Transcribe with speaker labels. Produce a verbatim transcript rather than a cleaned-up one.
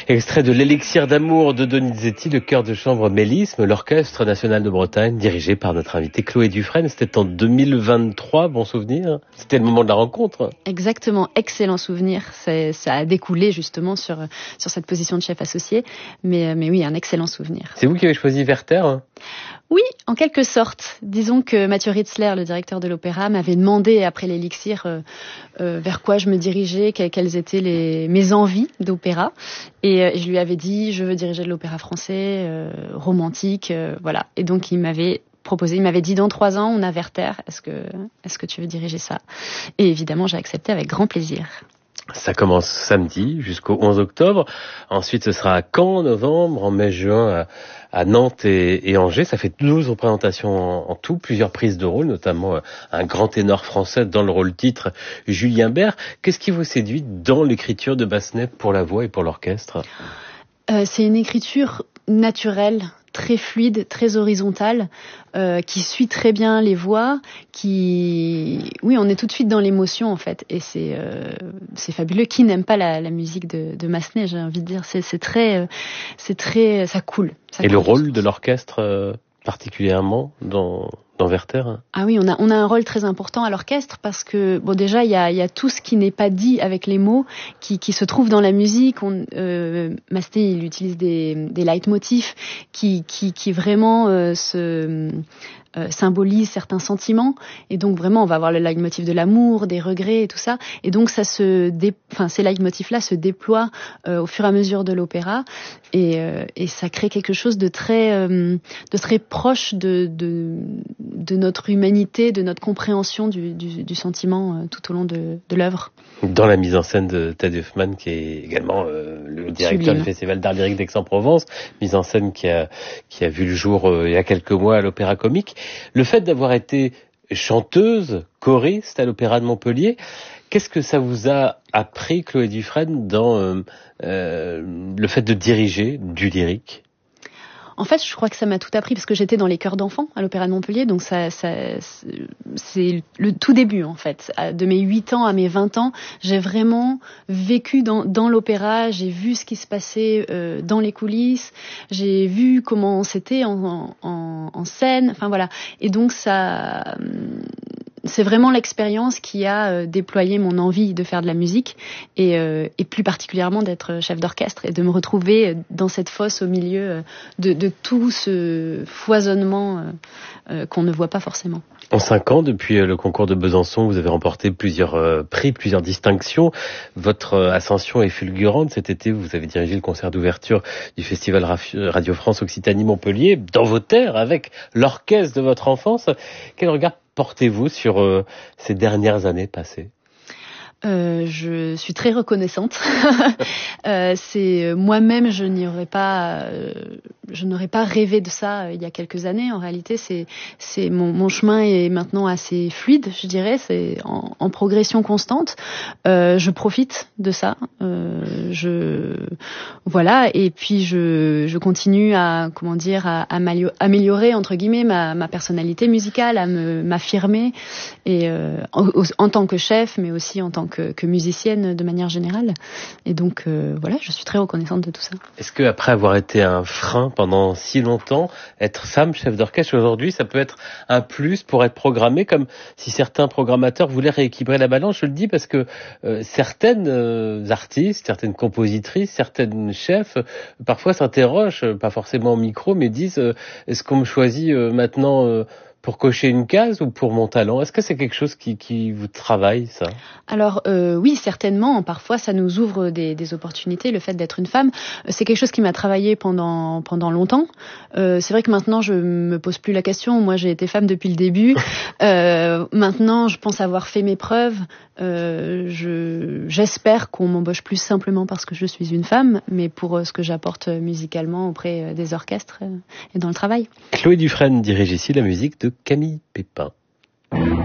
Speaker 1: Extrait de l'Élixir d'amour de Donizetti, le chœur de chambre Mélisme, l'Orchestre national de Bretagne, dirigé par notre invité Chloé Dufresne. C'était en deux mille vingt-trois, bon souvenir. C'était le moment de la rencontre.
Speaker 2: Exactement, excellent souvenir. C'est, ça a découlé justement sur, sur cette position de chef associé. Mais, mais oui, un excellent souvenir.
Speaker 1: C'est vous qui avez choisi Werther, hein?
Speaker 2: Oui, en quelque sorte. Disons que Mathieu Ritzler, le directeur de l'opéra, m'avait demandé après l'Élixir euh, euh, vers quoi je me dirigeais, que, quelles étaient les, mes envies d'opéra. Et euh, je lui avais dit, je veux diriger de l'opéra français, euh, romantique, euh, voilà. Et donc il m'avait proposé, il m'avait dit dans trois ans, on a Werther, est-ce que, est-ce que tu veux diriger ça? Et évidemment, j'ai accepté avec grand plaisir.
Speaker 1: Ça commence samedi jusqu'au onze octobre. Ensuite, ce sera à Caen en novembre, en mai, juin à, à Nantes et, et Angers. Ça fait douze représentations en, en tout, plusieurs prises de rôle, notamment un grand ténor français dans le rôle titre, Julien Bert. Qu'est-ce qui vous séduit dans l'écriture de Massenet pour la voix et pour l'orchestre?
Speaker 2: euh, C'est une écriture naturelle, très fluide, très horizontale, euh, qui suit très bien les voix, qui, oui, on est tout de suite dans l'émotion en fait, et c'est euh, c'est fabuleux. Qui n'aime pas la, la musique de, de Massenet, j'ai envie de dire, c'est c'est très, euh, c'est très, ça coule. Ça
Speaker 1: et
Speaker 2: coule
Speaker 1: le rôle de l'orchestre euh, particulièrement dans dans Werther?
Speaker 2: Ah oui, on a on a un rôle très important à l'orchestre parce que bon déjà il y a il y a tout ce qui n'est pas dit avec les mots qui qui se trouve dans la musique. On euh, Massenet il utilise des des leitmotifs qui qui qui vraiment euh, se Euh, symbolise certains sentiments, et donc vraiment on va avoir le leitmotiv de l'amour, des regrets et tout ça, et donc ça se dé... enfin ces leitmotifs là se déploient euh, au fur et à mesure de l'opéra, et, euh, et ça crée quelque chose de très euh, de très proche de, de de notre humanité, de notre compréhension du, du, du sentiment euh, tout au long de, de l'œuvre.
Speaker 1: Dans la mise en scène de Ted Huffman, qui est également euh, le directeur
Speaker 2: Sublime.
Speaker 1: du Festival d'Art Lyrique d'Aix-en-Provence, mise en scène qui a qui a vu le jour euh, il y a quelques mois à l'Opéra Comique. Le fait d'avoir été chanteuse, choriste à l'Opéra de Montpellier, qu'est-ce que ça vous a appris, Chloé Dufresne, dans euh, euh, le fait de diriger du lyrique?
Speaker 2: En fait, je crois que ça m'a tout appris parce que j'étais dans les chœurs d'enfants à l'Opéra de Montpellier, donc ça, ça, c'est le tout début en fait. De mes huit ans à mes vingt ans, j'ai vraiment vécu dans, dans l'opéra, j'ai vu ce qui se passait euh, dans les coulisses, j'ai vu comment c'était en, en, en scène, enfin voilà. Et donc ça... c'est vraiment l'expérience qui a euh, déployé mon envie de faire de la musique et, euh, et plus particulièrement d'être chef d'orchestre et de me retrouver dans cette fosse au milieu de, de tout ce foisonnement euh, euh, qu'on ne voit pas forcément.
Speaker 1: En cinq ans, depuis le concours de Besançon, vous avez remporté plusieurs euh, prix, plusieurs distinctions. Votre euh, ascension est fulgurante. Cet été, vous avez dirigé le concert d'ouverture du Festival Radio France Occitanie-Montpellier, dans vos terres, avec l'orchestre de votre enfance. Quel regard portez-vous sur euh, ces dernières années passées?
Speaker 2: Euh, je suis très reconnaissante. euh, c'est moi-même, je n'y aurais pas, euh, je n'aurais pas rêvé de ça euh, il y a quelques années. En réalité, c'est, c'est mon, mon chemin est maintenant assez fluide, je dirais. C'est en, en progression constante. Euh, je profite de ça. Euh, je voilà. Et puis je, je continue à comment dire, à, à améliorer entre guillemets ma, ma personnalité musicale, à me m'affirmer et euh, en, en tant que chef, mais aussi en tant que Que, que musicienne de manière générale. Et donc, euh, voilà, je suis très reconnaissante de tout ça.
Speaker 1: Est-ce que après avoir été un frein pendant si longtemps, être femme chef d'orchestre aujourd'hui, ça peut être un plus pour être programmé, comme si certains programmateurs voulaient rééquilibrer la balance? Je le dis parce que euh, certaines euh, artistes, certaines compositrices, certaines chefs, euh, parfois s'interrogent, pas forcément au micro, mais disent euh, est-ce qu'on me choisit euh, maintenant euh, pour cocher une case ou pour mon talent? Est-ce que c'est quelque chose qui, qui vous travaille, ça?
Speaker 2: Alors euh, oui, certainement. Parfois, ça nous ouvre des, des opportunités. Le fait d'être une femme, c'est quelque chose qui m'a travaillé pendant pendant longtemps. Euh, c'est vrai que maintenant, je me pose plus la question. Moi, j'ai été femme depuis le début. Euh, maintenant, je pense avoir fait mes preuves. Euh, je, j'espère qu'on m'embauche plus simplement parce que je suis une femme, mais pour ce que j'apporte musicalement auprès des orchestres et dans le travail.
Speaker 1: Chloé Dufresne dirige ici la musique de Camille Pépin.